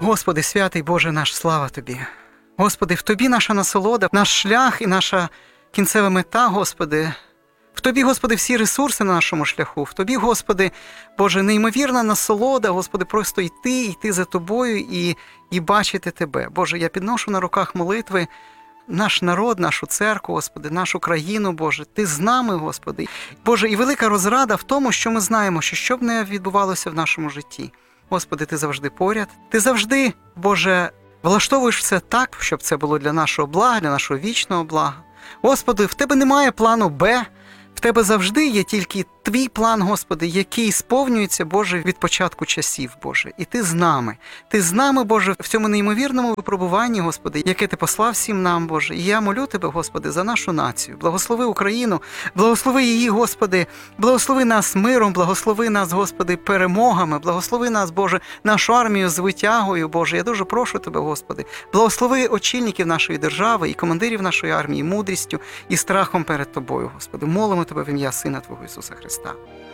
Господи, святий Боже наш, слава Тобі. Господи, в Тобі наша насолода, наш шлях і наша кінцева мета, Господи. В Тобі, Господи, всі ресурси на нашому шляху. В Тобі, Господи, Боже, неймовірна насолода, Господи, просто йти за Тобою і бачити Тебе. Боже, я підношу на руках молитви наш народ, нашу церкву, Господи, нашу країну, Боже. Ти з нами, Господи. Боже, і велика розрада в тому, що ми знаємо, що б не відбувалося в нашому житті. Господи, Ти завжди поряд. Ти завжди, Боже, влаштовуєш все так, щоб це було для нашого блага, для нашого вічного блага. Господи, в Тебе немає плану Б, в Тебе завжди є тільки Твій план, Господи, який сповнюється, Боже, від початку часів, Боже. І Ти з нами. Ти з нами, Боже, в цьому неймовірному випробуванні, Господи, яке Ти послав всім нам, Боже. І я молю Тебе, Господи, за нашу націю. Благослови Україну, благослови її, Господи, благослови нас миром, благослови нас, Господи, перемогами, благослови нас, Боже, нашу армію з витягою, Боже. Я дуже прошу Тебе, Господи, благослови очільників нашої держави і командирів нашої армії мудрістю і страхом перед Тобою, Господи. Молимо Тебе в ім'я Сина Твого Ісуса Христа.